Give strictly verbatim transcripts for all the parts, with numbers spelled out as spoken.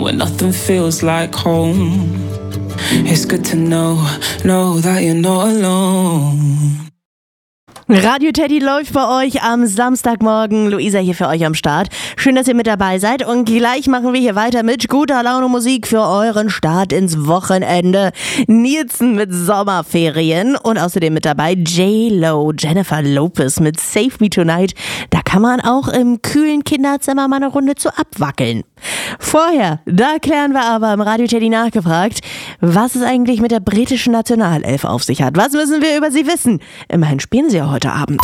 when nothing feels like home. It's good to know, know that you're not alone. Radio Teddy läuft bei euch am Samstagmorgen. Luisa hier für euch am Start. Schön, dass ihr mit dabei seid. Und gleich machen wir hier weiter mit guter Laune Musik für euren Start ins Wochenende. Nielsen mit Sommerferien und außerdem mit dabei J-Lo, Jennifer Lopez mit Save Me Tonight. Da kann man auch im kühlen Kinderzimmer mal eine Runde zu abwackeln. Vorher, da klären wir aber im Radio Teddy nachgefragt, was es eigentlich mit der britischen Nationalelf auf sich hat. Was müssen wir über sie wissen? Immerhin spielen sie ja heute Abend.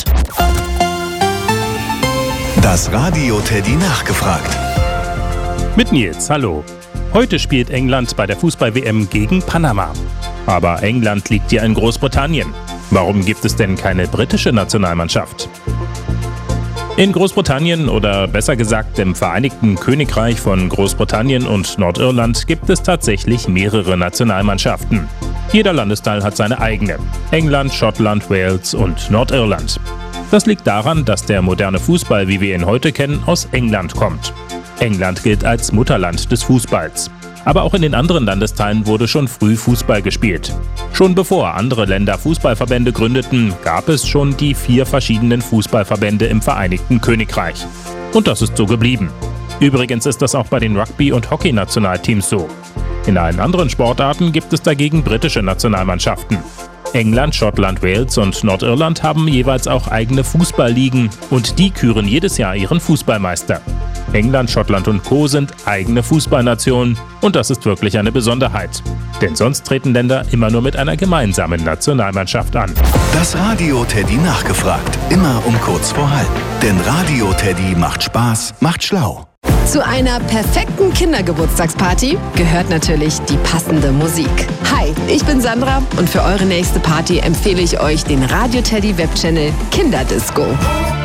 Das Radio Teddy nachgefragt. Mit Nils, hallo. Heute spielt England bei der Fußball-W M gegen Panama. Aber England liegt ja in Großbritannien. Warum gibt es denn keine britische Nationalmannschaft? In Großbritannien oder besser gesagt im Vereinigten Königreich von Großbritannien und Nordirland gibt es tatsächlich mehrere Nationalmannschaften. Jeder Landesteil hat seine eigene. England, Schottland, Wales und Nordirland. Das liegt daran, dass der moderne Fußball, wie wir ihn heute kennen, aus England kommt. England gilt als Mutterland des Fußballs. Aber auch in den anderen Landesteilen wurde schon früh Fußball gespielt. Schon bevor andere Länder Fußballverbände gründeten, gab es schon die vier verschiedenen Fußballverbände im Vereinigten Königreich. Und das ist so geblieben. Übrigens ist das auch bei den Rugby- und Hockey-Nationalteams so. In allen anderen Sportarten gibt es dagegen britische Nationalmannschaften. England, Schottland, Wales und Nordirland haben jeweils auch eigene Fußballligen und die küren jedes Jahr ihren Fußballmeister. England, Schottland und Co. sind eigene Fußballnationen und das ist wirklich eine Besonderheit. Denn sonst treten Länder immer nur mit einer gemeinsamen Nationalmannschaft an. Das Radio Teddy nachgefragt. Immer um kurz vor halb. Denn Radio Teddy macht Spaß, macht schlau. Zu einer perfekten Kindergeburtstagsparty gehört natürlich die passende Musik. Hi, ich bin Sandra und für eure nächste Party empfehle ich euch den Radio Teddy Webchannel Kinderdisco.